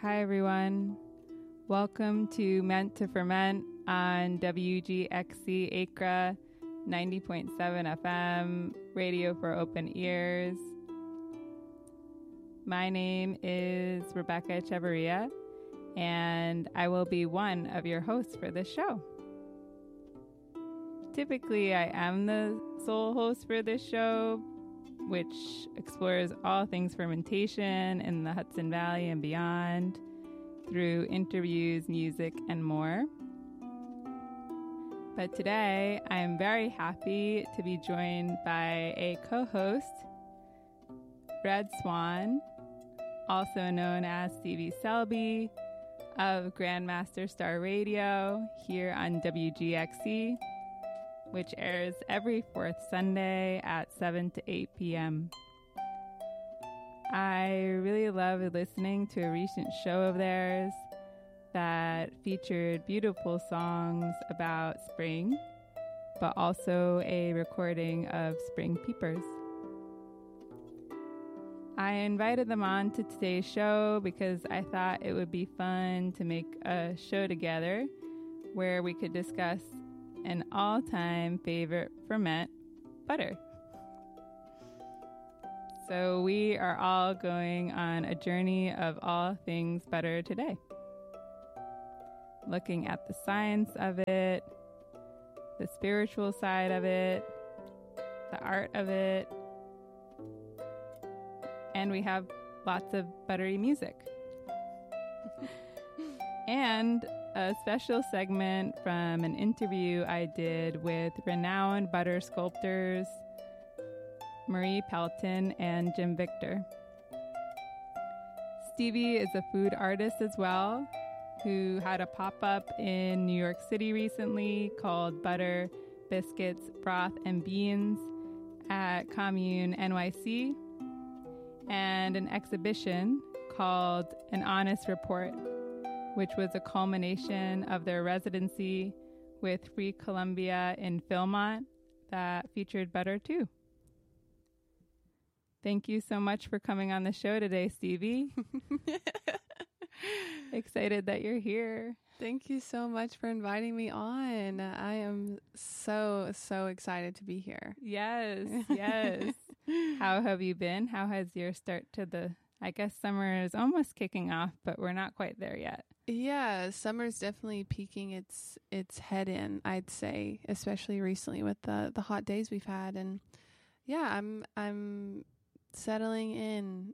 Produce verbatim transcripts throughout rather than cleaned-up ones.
Hi, everyone. Welcome to Meant to Ferment on W G X C Acra ninety point seven F M, radio for open ears. My name is Rebecca Echeverria, and I will be one of your hosts for this show. Typically, I am the sole host for this show, which explores all things fermentation in the Hudson Valley and beyond through interviews, music, and more. But today, I am very happy to be joined by a co-host, Red Swan, also known as Stevie Selby of Grandmaster Star Radio here on W G X C, which airs every fourth Sunday at seven to eight p.m. I really love listening to a recent show of theirs that featured beautiful songs about spring, but also a recording of spring peepers. I invited them on to today's show because I thought it would be fun to make a show together where we could discuss an all-time favorite ferment, butter. So we are all going on a journey of all things butter today. Looking at the science of it, the spiritual side of it, the art of it, and we have lots of buttery music. And a special segment from an interview I did with renowned butter sculptors Marie Pelton and Jim Victor. Stevie is a food artist as well, who had a pop-up in New York City recently called Butter, Biscuits, Broth, and Beans at Commune N Y C, and an exhibition called An Honest Report, which was a culmination of their residency with Free Columbia in Philmont that featured butter too. Thank you so much for coming on the show today, Stevie. Excited that you're here. Thank you so much for inviting me on. I am so, so excited to be here. Yes, yes. How have you been? How has your start to the, I guess summer is almost kicking off, but we're not quite there yet. Yeah, summer's definitely peaking its its head in, I'd say, especially recently with the, the hot days we've had. And yeah, I'm I'm settling in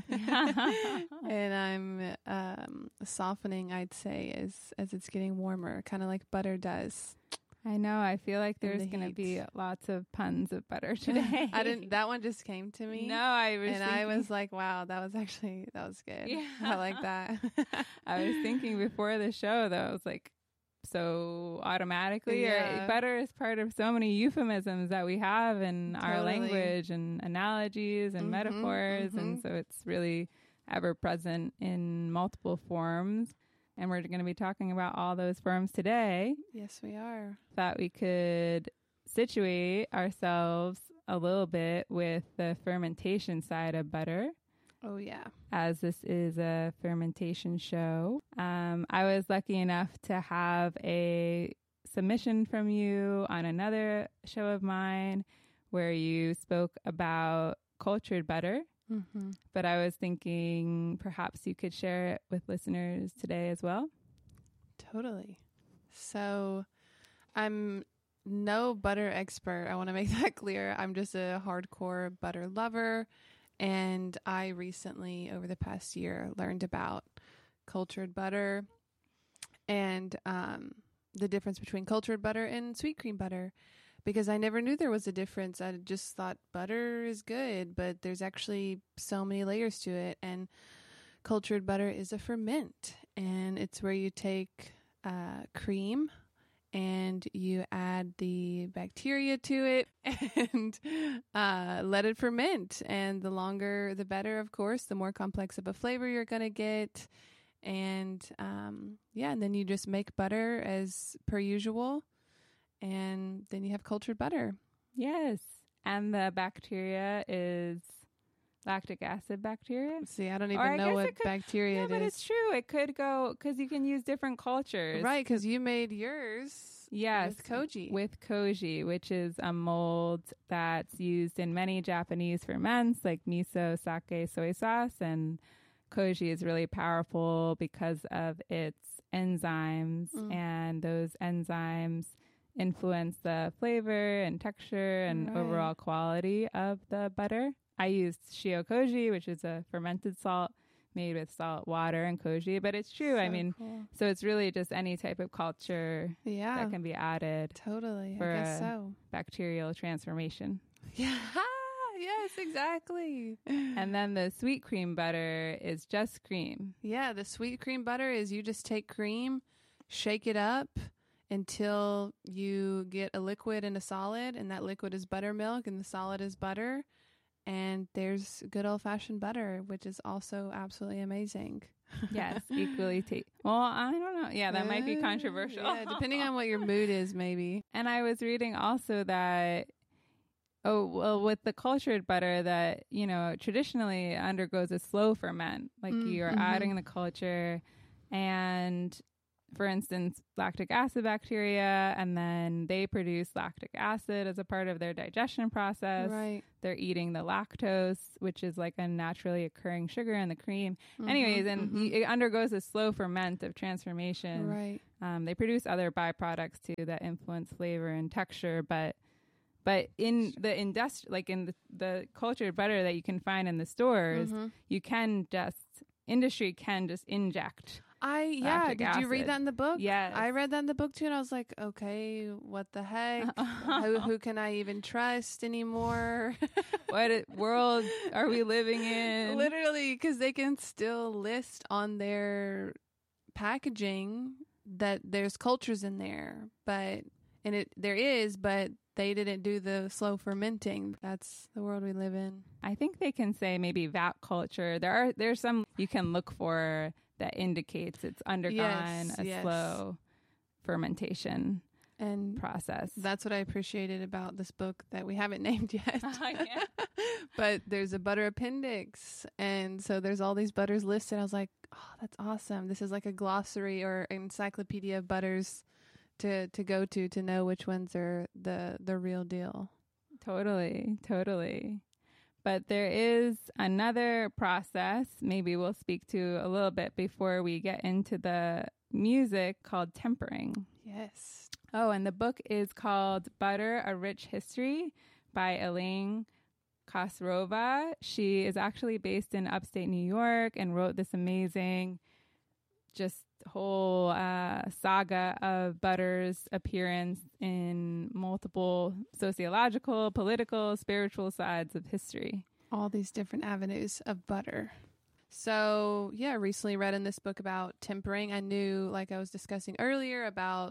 and I'm um, softening, I'd say, as as it's getting warmer, kind of like butter does. I know. I feel like there's the going to be lots of puns of butter today. I didn't. That one just came to me. No, I was, and thinking, I was like, "Wow, that was actually that was good." Yeah. I like that. I was thinking before the show, though, I was like, so automatically, yeah. or, butter is part of so many euphemisms that we have in totally. Our language and analogies and mm-hmm, metaphors, mm-hmm. and so it's really ever present in multiple forms. And we're going to be talking about all those forms today. Yes, we are. Thought we could situate ourselves a little bit with the fermentation side of butter. Oh, yeah. As this is a fermentation show. Um, I was lucky enough to have a submission from you on another show of mine where you spoke about cultured butter. Mm-hmm. But I was thinking perhaps you could share it with listeners today as well. Totally. So I'm no butter expert. I want to make that clear. I'm just a hardcore butter lover. And I recently, over the past year, learned about cultured butter and um, the difference between cultured butter and sweet cream butter. Because I never knew there was a difference. I just thought butter is good, but there's actually so many layers to it. And cultured butter is a ferment, and it's where you take uh, cream and you add the bacteria to it and uh, let it ferment. And the longer, the better, of course. The more complex of a flavor you're going to get. And um, yeah, and then you just make butter as per usual. And then you have cultured butter. Yes. And the bacteria is lactic acid bacteria. See, I don't Or I even know guess what it could- bacteria Yeah, it but is. it's true. It could go because you can use different cultures. Right, because you made yours Yes. with koji. With koji, which is a mold that's used in many Japanese ferments like miso, sake, soy sauce. And koji is really powerful because of its enzymes, Mm. and those enzymes influence the flavor and texture and Right. overall quality of the butter. I used shio-koji, which is a fermented salt made with salt, water, and koji. But it's true. I So mean, cool. so it's really just any type of culture Yeah, that can be added, totally. for I guess a- so. bacterial transformation. Yeah. Yes, exactly. And then the sweet cream butter is just cream. Yeah, the sweet cream butter is you just take cream, shake it up until you get a liquid and a solid, and that liquid is buttermilk and the solid is butter. And there's good old fashioned butter, which is also absolutely amazing. Yes, equally tasty. Well, I don't know. Yeah, that might be Uh, controversial. Yeah, depending on what your mood is, maybe. And I was reading also that, oh, well, with the cultured butter that, you know, traditionally undergoes a slow ferment. Like Mm, you're mhm. adding the culture and, for instance, lactic acid bacteria, and then they produce lactic acid as a part of their digestion process. Right. They're eating the lactose, which is like a naturally occurring sugar in the cream. Mhm, Anyways, and mhm. y- it undergoes a slow ferment of transformation. Right. Um, they produce other byproducts too that influence flavor and texture, but but in the industri- like in the, the cultured butter that you can find in the stores, Mhm. you can just industry can just inject. I yeah. Lactic Did you read acid. that in the book? Yes. I read that in the book too, and I was like, okay, what the heck? who, who can I even trust anymore? What it- world are we living in? Literally, because they can still list on their packaging that there's cultures in there, but and it there is, but they didn't do the slow fermenting. That's the world we live in. I think they can say maybe vat culture. There are there's some you can look for that indicates it's undergone Yes, a yes. slow fermentation And process. that's what I appreciated about this book that we haven't named yet. Yeah. But there's a butter appendix. And so there's all these butters listed. I was like, oh, that's awesome. This is like a glossary or encyclopedia of butters to, to go to to know which ones are the, the real deal. Totally, totally. But there is another process, maybe we'll speak to a little bit before we get into the music, called tempering. Yes. Oh, and the book is called Butter, A Rich History by Elaine Khosrova. She is actually based in upstate New York and wrote this amazing just whole uh, saga of butter's appearance in multiple sociological, political, spiritual sides of history. All these different avenues of butter. So, yeah, recently read in this book about tempering. I knew, like I was discussing earlier, about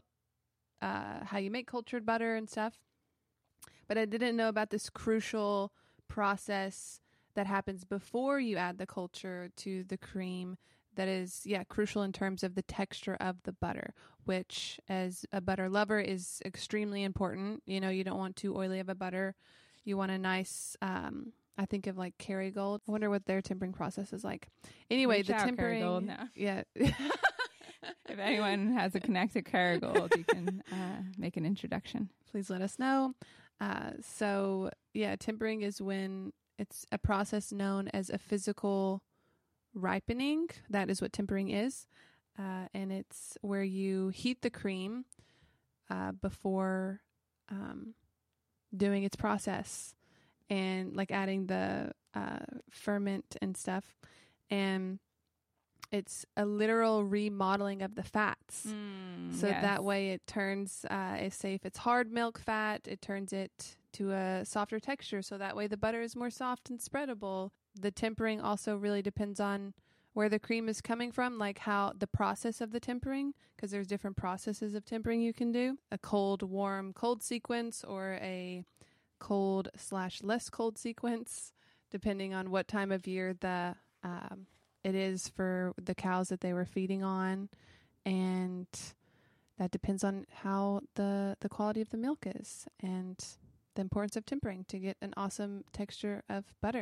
uh, how you make cultured butter and stuff. But I didn't know about this crucial process that happens before you add the culture to the cream that is, yeah, crucial in terms of the texture of the butter, which as a butter lover is extremely important. You know, you don't want too oily of a butter. You want a nice, um, I think of like Kerrygold. I wonder what their tempering process is like. Anyway, Reach the out, tempering. Kerrygold, now. Yeah. If anyone has a connected Kerrygold, you can uh, make an introduction. Please let us know. Uh, so, yeah, tempering is when it's a process known as a physical ripening. That is what tempering is. Uh, and it's where you heat the cream uh, before um, doing its process and like adding the uh, ferment and stuff. And it's a literal remodeling of the fats. Mm, So yes. that way it turns, uh, say if it's hard milk fat, it turns it to a softer texture. So that way the butter is more soft and spreadable. The tempering also really depends on where the cream is coming from, like how the process of the tempering, because there's different processes of tempering you can do. A cold, warm, cold sequence, or a cold slash less cold sequence, depending on what time of year the um, it is for the cows that they were feeding on. And that depends on how the, the quality of the milk is and the importance of tempering to get an awesome texture of butter.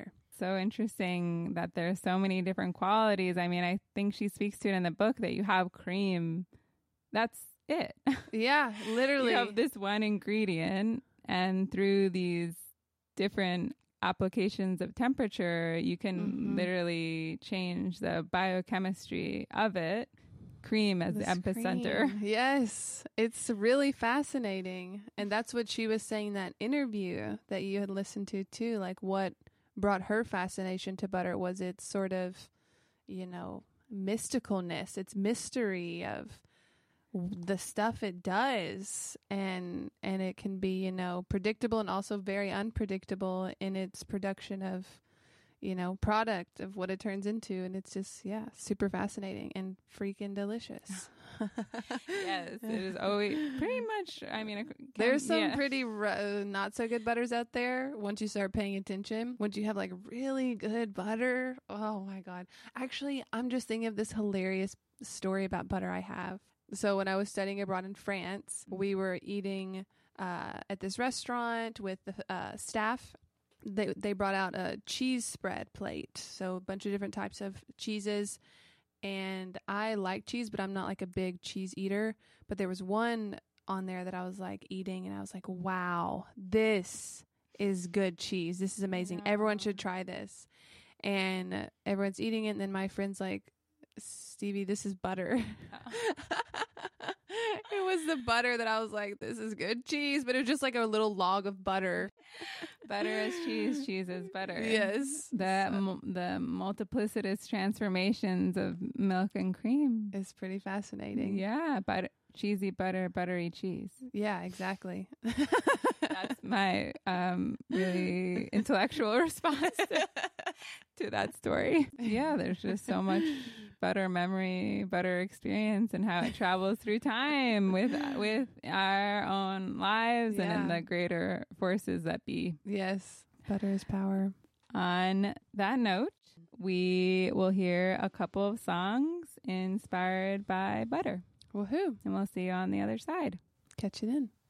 so interesting that there's so many different qualities. I mean, I think she speaks to it in the book that you have cream. That's it. Yeah, literally. You have this one ingredient, and through these different applications of temperature, you can mm-hmm. literally change the biochemistry of it. Cream as this the epicenter. Cream. Yes, it's really fascinating. And that's what she was saying in that interview that you had listened to too. Like, what brought her fascination to butter was its sort of, you know, mysticalness, its mystery of the stuff it does, and and it can be, you know, predictable and also very unpredictable in its production of, you know, product of what it turns into. And it's just, yeah, super fascinating and freaking delicious. Yes, it is always pretty much, I mean, can, there's some yeah. pretty uh, not so good butters out there once you start paying attention. Once you have like really good butter, oh my God. Actually, I'm just thinking of this hilarious story about butter I have. So when I was studying abroad in France, we were eating uh, at this restaurant with the uh, staff. They they brought out a cheese spread plate, so a bunch of different types of cheeses. And I like cheese, but I'm not like a big cheese eater. But there was one on there that I was like eating, and I was like, wow, this is good cheese. This is amazing. Wow. Everyone should try this. And everyone's eating it, and then my friend's like, Stevie, this is butter. Oh. It was the butter that I was like, this is good cheese, but it was just like a little log of butter. Butter is cheese, cheese is butter. Yes. The so. m- the multiplicitous transformations of milk and cream. It's pretty fascinating. Yeah, butter, cheesy butter, buttery cheese. Yeah, exactly. That's my um, really intellectual response to, to that story. Yeah, there's just so much butter memory, butter experience, and how it travels through time with with our own lives yeah. and in the greater forces that be. Yes, butter is power. On that note, we will hear a couple of songs inspired by butter. Woohoo! And we'll see you on the other side. Catch it in.